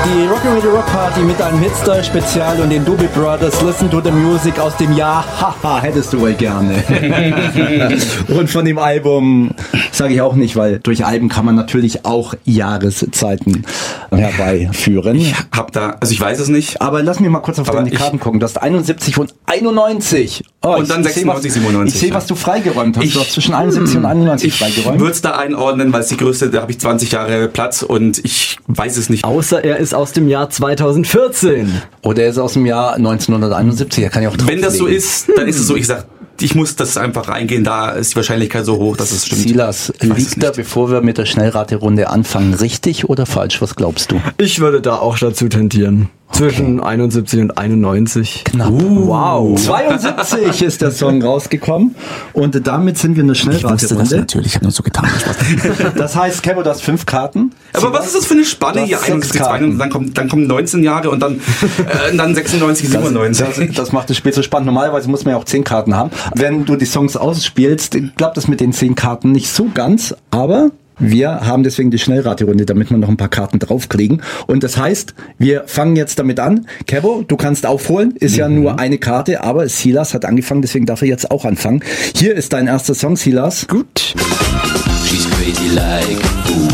Die Rock'n'Radio Rock Party mit einem Hitster-Spezial und den Doobie Brothers Listen to the Music aus dem Jahr Haha, hättest du wohl gerne. Und von dem Album sage ich auch nicht, weil durch Alben kann man natürlich auch Jahreszeiten herbeiführen. Ich weiß es nicht. Aber lass mich mal kurz auf deine Karten gucken. Du hast 71 und 91. Oh, und dann 96, 97. Ich sehe, was du freigeräumt hast. Du hast zwischen 71 und 91 freigeräumt. Ich würde es da einordnen, weil es die größte, da habe ich 20 Jahre Platz und ich weiß es nicht. Außer er ist aus dem Jahr 2014. Oder er ist aus dem Jahr 1971. Er kann ja auch wenn das so ist, dann ist es so. Ich sag, ich muss das einfach eingehen, da ist die Wahrscheinlichkeit so hoch, dass es stimmt. Silas, liegt da, bevor wir mit der Schnellraterunde anfangen, richtig oder falsch? Was glaubst du? Ich würde da auch dazu tendieren. Zwischen 71 und 91. Knapp. Wow. 72 ist der Song rausgekommen und damit sind wir in der Schnellraterunde. Natürlich, ich habe nur so getan. Das heißt, Kevo, du hast 5 Karten. Aber was ist das für eine Spanne hier? 71, 92, dann kommen 19 Jahre und dann 96, 97. Das macht das Spiel so spannend. Normalerweise muss man ja auch 10 Karten haben. Wenn du die Songs ausspielst, klappt das mit den 10 Karten nicht so ganz, aber wir haben deswegen die Schnellraterunde, damit wir noch ein paar Karten draufkriegen. Und das heißt, wir fangen jetzt damit an. Kevo, du kannst aufholen. Ist ja nur eine Karte, aber Silas hat angefangen, deswegen darf er jetzt auch anfangen. Hier ist dein erster Song, Silas. Gut. She's crazy like a fool.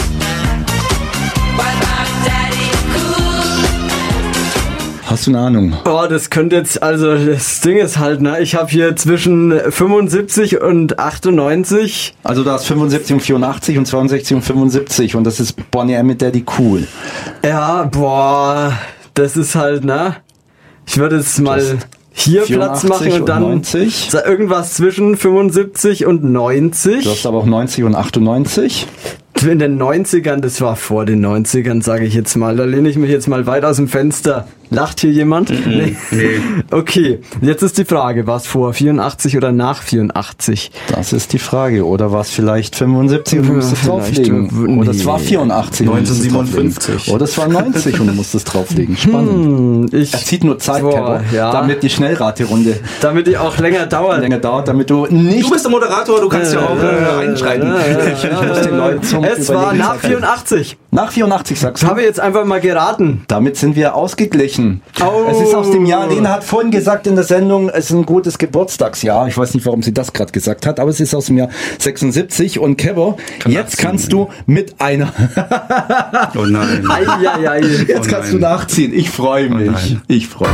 Hast du eine Ahnung? Oh, das könnte jetzt, also das Ding ist halt, ne, ich habe hier zwischen 75 und 98. Also du hast 75 und 84 und 62 und 75 und das ist Bonnie M mit Daddy Cool. Ja, boah, das ist halt, ne, ich würde jetzt mal hier Platz machen und dann 90. Irgendwas zwischen 75 und 90. Du hast aber auch 90 und 98. In den 90ern, das war vor den 90ern, sage ich jetzt mal. Da lehne ich mich jetzt mal weit aus dem Fenster. Lacht hier jemand? Nee. Okay, jetzt ist die Frage, war es vor 84 oder nach 84? Das ist die Frage. Oder war es vielleicht 75 und du musstest drauflegen? Oder es war 84 1957. Oder es war 90 und du musstest drauflegen. Spannend. Er zieht nur Zeit, damit die Schnellraterunde damit die auch länger dauert. Damit du nicht... Du bist der Moderator, du kannst ja auch reinschreiten. Ich muss den Leuten zum Es war nach 84. Nach 84, sagst du? Habe ich jetzt einfach mal geraten. Damit sind wir ausgeglichen. Oh. Es ist aus dem Jahr, Lena hat vorhin gesagt in der Sendung, es ist ein gutes Geburtstagsjahr. Ich weiß nicht, warum sie das gerade gesagt hat, aber es ist aus dem Jahr 76. Und Kevo, jetzt kannst du mit einer... Oh nein. Jetzt kannst du nachziehen. Ich freue mich. Ich freue mich.